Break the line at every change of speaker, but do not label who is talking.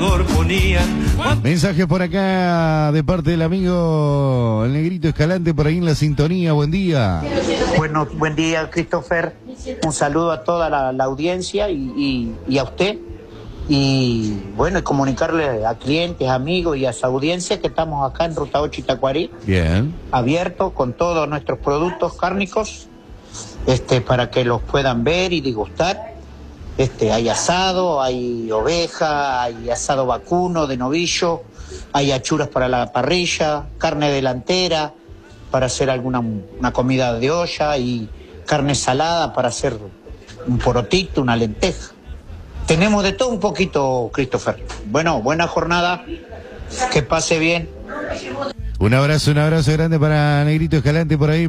Mensaje por acá de parte del amigo el Negrito Escalante por ahí en la sintonía. Buen día.
Bueno, buen día, Christopher. Un saludo a toda la audiencia y a usted. Y bueno, y comunicarle a clientes, amigos y a su audiencia que estamos acá en Ruta 8 Itacuarí.
Bien.
Abierto con todos nuestros productos cárnicos, para que los puedan ver y degustar. Hay asado, hay oveja, hay asado vacuno de novillo, hay achuras para la parrilla, carne delantera para hacer una comida de olla y carne salada para hacer un porotito, una lenteja. Tenemos de todo un poquito, Christopher. Bueno, buena jornada, que pase bien.
Un abrazo grande para Negrito Escalante por ahí.